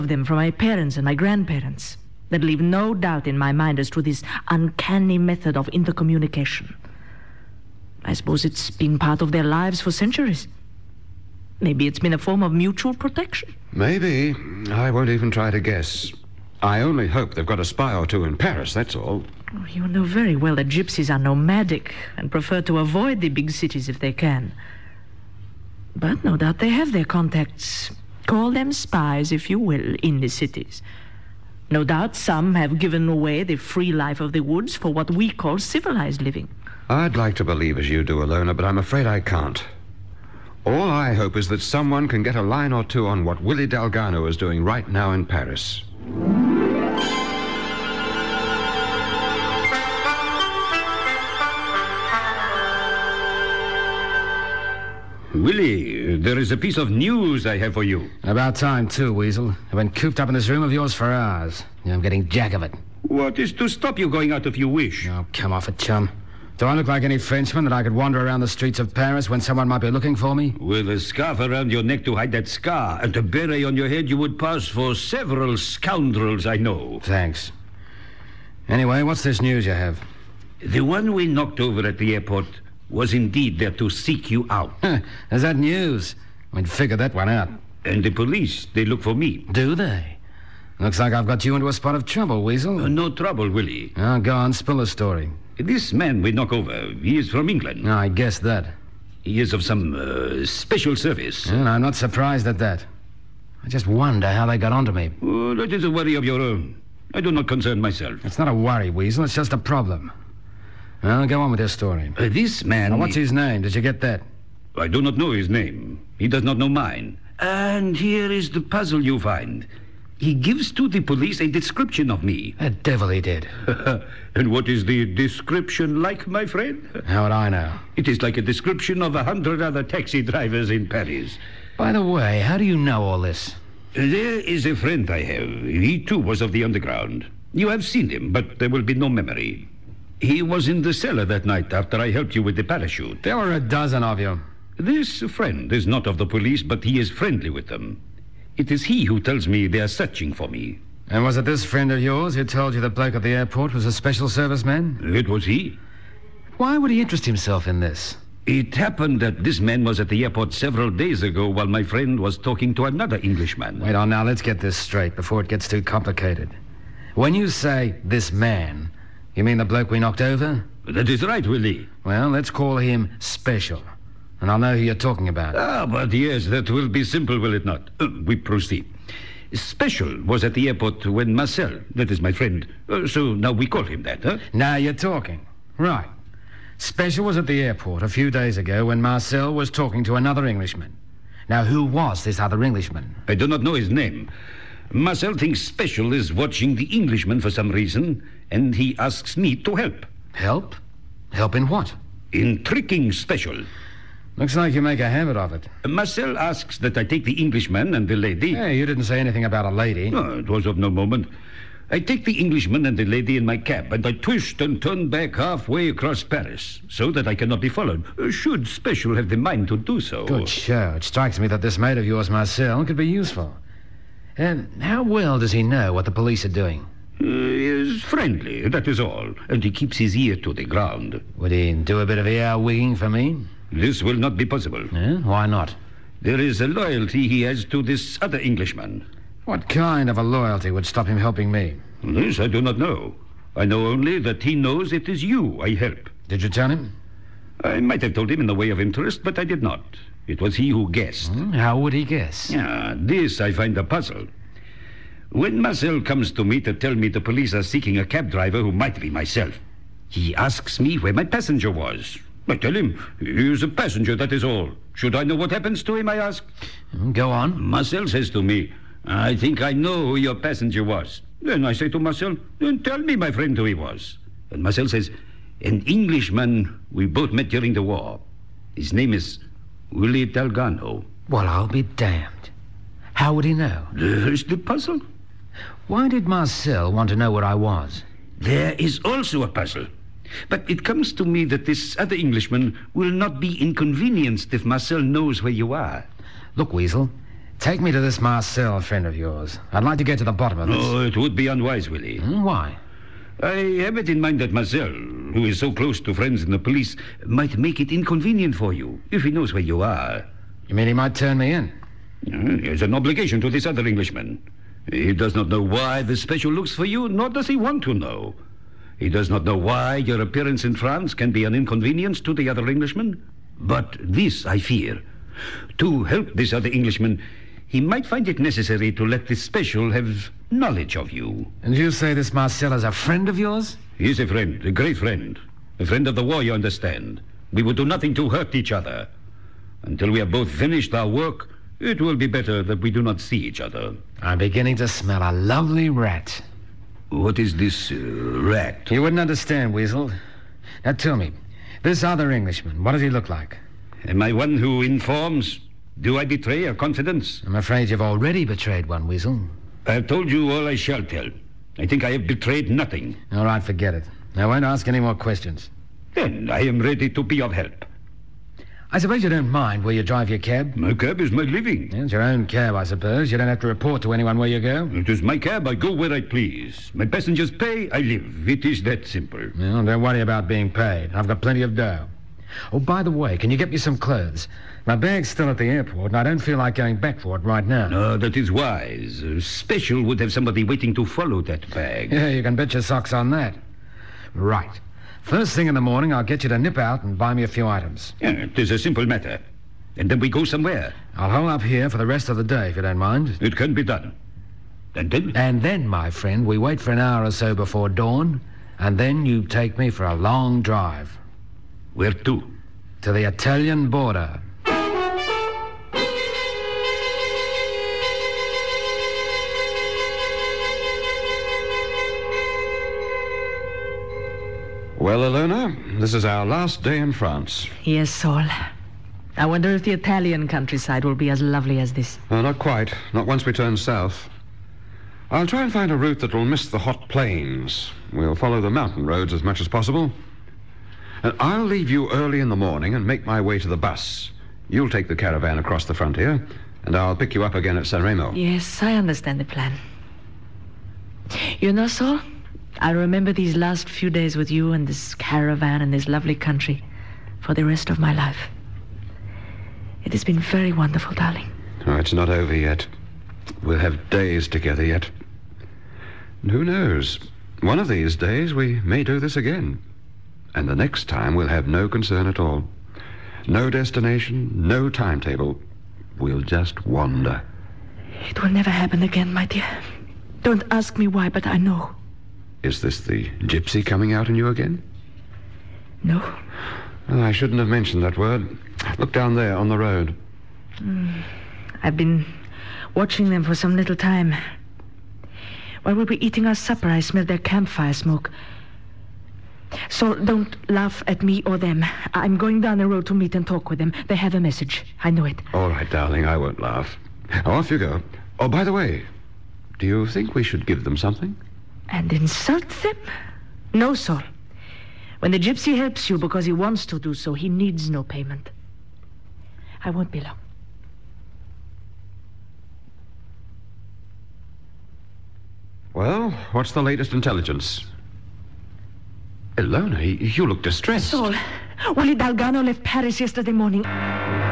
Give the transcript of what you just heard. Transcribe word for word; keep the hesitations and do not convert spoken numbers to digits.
them from my parents and my grandparents that leave no doubt in my mind as to this uncanny method of intercommunication. I suppose it's been part of their lives for centuries. Maybe it's been a form of mutual protection. Maybe. I won't even try to guess. I only hope they've got a spy or two in Paris, that's all. Oh, you know very well that gypsies are nomadic and prefer to avoid the big cities if they can. But no doubt they have their contacts. Call them spies, if you will, in the cities. No doubt some have given away the free life of the woods for what we call civilized living. I'd like to believe as you do, Ilona, but I'm afraid I can't. All I hope is that someone can get a line or two on what Willie Delgado is doing right now in Paris. Willie, there is a piece of news I have for you. About time, too, Weasel. I've been cooped up in this room of yours for hours. I'm getting jack of it. What is to stop you going out if you wish? Oh, come off it, chum. Do I look like any Frenchman that I could wander around the streets of Paris when someone might be looking for me? With a scarf around your neck to hide that scar and a beret on your head, you would pass for several scoundrels I know. Thanks. Anyway, what's this news you have? The one we knocked over at the airport was indeed there to seek you out. Is that news? We'd figured that one out. And the police, they look for me. Do they? Looks like I've got you into a spot of trouble, Weasel. Uh, no trouble, Willie. Oh, go on, spill the story. This man we knock over, he is from England. Oh, I guessed that. He is of some uh, special service. And I'm not surprised at that. I just wonder how they got onto me. Oh, that is a worry of your own. I do not concern myself. It's not a worry, Weasel. It's just a problem. Well, go on with your story. Uh, this man... Now, what's his name? Did you get that? I do not know his name. He does not know mine. And here is the puzzle you find. He gives to the police a description of me. The devil he did. And what is the description like, my friend? How would I know? It is like a description of a hundred other taxi drivers in Paris. By the way, how do you know all this? There is a friend I have. He, too, was of the underground. You have seen him, but there will be no memory. He was in the cellar that night after I helped you with the parachute. There were a dozen of you. This friend is not of the police, but he is friendly with them. It is he who tells me they are searching for me. And was it this friend of yours who told you the bloke at the airport was a special service man? It was he. Why would he interest himself in this? It happened that this man was at the airport several days ago while my friend was talking to another Englishman. Wait on now, let's get this straight before it gets too complicated. When you say this man, you mean the bloke we knocked over? That is right, Willie. Well, let's call him Special. And I'll know who you're talking about. Ah, but yes, that will be simple, will it not? Uh, we proceed. Special was at the airport when Marcel, that is my friend, uh, so now we call him that, huh? Now you're talking. Right. Special was at the airport a few days ago when Marcel was talking to another Englishman. Now, who was this other Englishman? I do not know his name. Marcel thinks Special is watching the Englishman for some reason, and he asks me to help. Help? Help in what? In tricking Special. Looks like you make a habit of it. Marcel asks that I take the Englishman and the lady... Hey, you didn't say anything about a lady. No, it was of no moment. I take the Englishman and the lady in my cab, and I twist and turn back halfway across Paris, so that I cannot be followed, should Special have the mind to do so. Good show. It strikes me that this mate of yours, Marcel, could be useful. And how well does he know what the police are doing? Uh, he is friendly, that is all, and he keeps his ear to the ground. Would he do a bit of ear wigging for me? This will not be possible. Yeah? Why not? There is a loyalty he has to this other Englishman. What kind of a loyalty would stop him helping me? This I do not know. I know only that he knows it is you I help. Did you tell him? I might have told him in the way of interest, but I did not. It was he who guessed. Hmm? How would he guess? Yeah, this I find a puzzle. When Marcel comes to me to tell me the police are seeking a cab driver who might be myself, he asks me where my passenger was. I tell him, he is a passenger, that is all. Should I know what happens to him, I ask? Go on. Marcel says to me, I think I know who your passenger was. Then I say to Marcel, then tell me, my friend, who he was. And Marcel says, an Englishman we both met during the war. His name is Willie Delgado. Well, I'll be damned. How would he know? There's the puzzle. Why did Marcel want to know where I was? There is also a puzzle. But it comes to me that this other Englishman will not be inconvenienced if Marcel knows where you are. Look, Weasel, Take me to this Marcel friend of yours. I'd like to get to the bottom of this. No, it would be unwise, Willie. Hmm, why? I have it in mind that Marcel, who is so close to friends in the police, might make it inconvenient for you, if he knows where you are. You mean he might turn me in? Uh, He has an obligation to this other Englishman. He does not know why the special looks for you, nor does he want to know. He does not know why your appearance in France can be an inconvenience to the other Englishman. But this, I fear. To help this other Englishman, he might find it necessary to let this special have knowledge of you. And you say this Marcel is a friend of yours? He is a friend, a great friend. A friend of the war, you understand. We would do nothing to hurt each other. Until we have both finished our work, it will be better that we do not see each other. I'm beginning to smell a lovely rat. What is this uh, rat? You wouldn't understand, Weasel. Now tell me, this other Englishman, what does he look like? Am I one who informs? Do I betray a confidence? I'm afraid you've already betrayed one, Weasel. I have told you all I shall tell. I think I have betrayed nothing. All right, forget it. I won't ask any more questions. Then I am ready to be of help. I suppose you don't mind where you drive your cab? My cab is my living. It's your own cab, I suppose. You don't have to report to anyone where you go. It is my cab. I go where I please. My passengers pay. I live. It is that simple. Well, don't worry about being paid. I've got plenty of dough. Oh, by the way, can you get me some clothes? My bag's still at the airport, and I don't feel like going back for it right now. No, that is wise. A special would have somebody waiting to follow that bag. Yeah, you can bet your socks on that. Right. First thing in the morning, I'll get you to nip out and buy me a few items. Yeah, it is a simple matter. And then we go somewhere. I'll hold up here for the rest of the day, if you don't mind. It can be done. And then? And then, my friend, we wait for an hour or so before dawn, and then you take me for a long drive. Where to? To the Italian border. Well, Alona, this is our last day in France. Yes, Saul. I wonder if the Italian countryside will be as lovely as this. Oh, not quite. Not once we turn south. I'll try and find a route that will miss the hot plains. We'll follow the mountain roads as much as possible. And I'll leave you early in the morning and make my way to the bus. You'll take the caravan across the frontier, and I'll pick you up again at San Remo. Yes, I understand the plan. You know, Saul, I remember these last few days with you and this caravan and this lovely country for the rest of my life. It has been very wonderful, darling. Oh, it's not over yet. We'll have days together yet. And who knows? One of these days we may do this again. And the next time we'll have no concern at all. No destination, no timetable. We'll just wander. It will never happen again, my dear. Don't ask me why, but I know. Is this the gypsy coming out in you again? No. Oh, I shouldn't have mentioned that word. Look down there on the road. Mm, I've been watching them for some little time. While we were eating our supper, I smelled their campfire smoke. So don't laugh at me or them. I'm going down the road to meet and talk with them. They have a message. I know it. All right, darling, I won't laugh. Off you go. Oh, by the way, do you think we should give them something? And insult them? No, Saul. When the gypsy helps you because he wants to do so, he needs no payment. I won't be long. Well, what's the latest intelligence? Ilona, you look distressed. Saul, Willie Dalgano left Paris yesterday morning.